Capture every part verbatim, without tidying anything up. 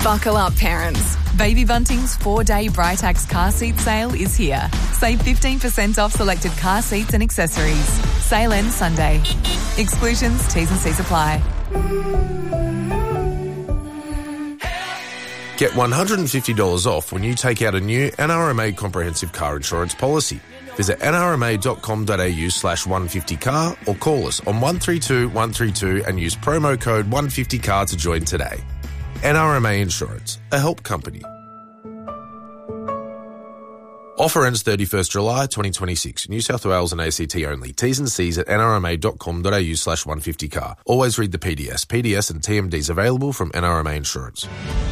Buckle up, parents. Baby Bunting's four-day Britax car seat sale is here. Save fifteen percent off selected car seats and accessories. Sale ends Sunday. Exclusions, T's and C's apply. Get one hundred fifty dollars off when you take out a new N R M A comprehensive car insurance policy. Visit nrma.com.au slash 150car or call us on one three two one three two and use promo code one fifty car to join today. N R M A Insurance, a help company. Offer ends thirty-first July twenty twenty-six. New South Wales and A C T only. T's and C's at nrma.com.au slash 150car. Always read the P D S. P D S and T M Ds available from N R M A Insurance.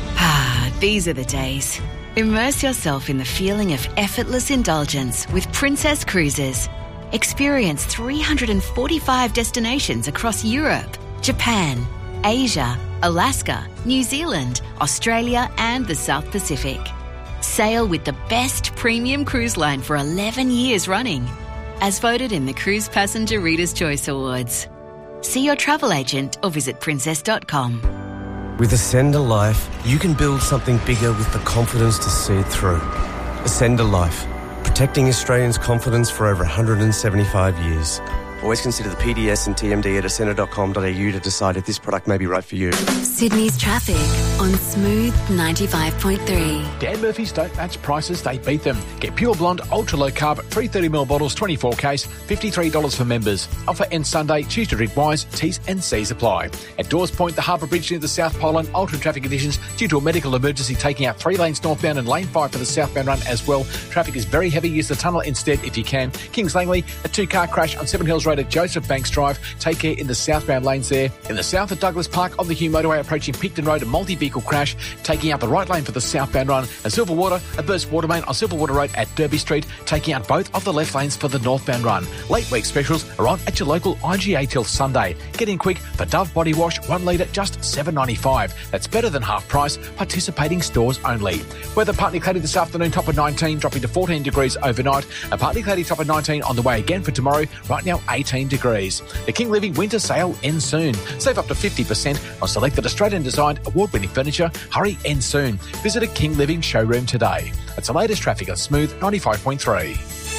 Ah, these are the days. Immerse yourself in the feeling of effortless indulgence with Princess Cruises. Experience three hundred forty-five destinations across Europe, Japan, Asia, Alaska, New Zealand, Australia and the South Pacific. Sail with the best premium cruise line for eleven years running, as voted in the Cruise Passenger Reader's Choice Awards. See your travel agent or visit princess dot com. With Ascender Life, you can build something bigger with the confidence to see it through. Ascender Life, protecting Australians' confidence for over one hundred seventy-five years. Always consider the P D S and T M D at ascender dot com dot a u to decide if this product may be right for you. Sydney's traffic on Smooth ninety-five point three. Dan Murphy's don't match prices, they beat them. Get Pure Blonde Ultra Low Carb three hundred thirty milliliter bottles, twenty-four case, fifty-three dollars for members. Offer ends Sunday, choose to drink wise, T's and C's apply. At Dawes Point, the Harbour Bridge near the South Pole and ultra traffic conditions due to a medical emergency taking out three lanes northbound and lane five for the southbound run as well. Traffic is very heavy, use the tunnel instead if you can. Kings Langley, a two-car crash on Seven Hills Road at Joseph Banks Drive. Take care in the southbound lanes there. In the south at Douglas Park on the Hugh Motorway approaching Picton Road, a multi-vehicle crash taking out the right lane for the southbound run. And Silverwater, a burst water main on Silverwater Road at Derby Street, taking out both of the left lanes for the northbound run. Late week specials are on at your local I G A till Sunday. Get in quick for Dove Body Wash, one litre, just seven dollars ninety-five. That's better than half price, participating stores only. Weather partly cloudy this afternoon, top of nineteen, dropping to fourteen degrees overnight. A partly cloudy top of nineteen on the way again for tomorrow, right now eighteen degrees. The King Living Winter Sale ends soon. Save up to fifty percent on selected Australian designed award-winning furniture. Hurry, ends soon. Visit a King Living showroom today. That's the latest traffic on Smooth ninety-five point three.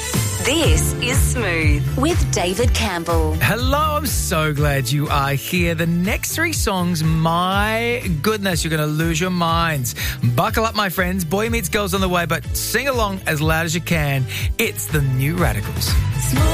This is Smooth with David Campbell. Hello, I'm so glad you are here. The next three songs, my goodness, you're going to lose your minds. Buckle up, my friends. Boy Meets Girl's on the way, but sing along as loud as you can. It's the New Radicals. Smooth.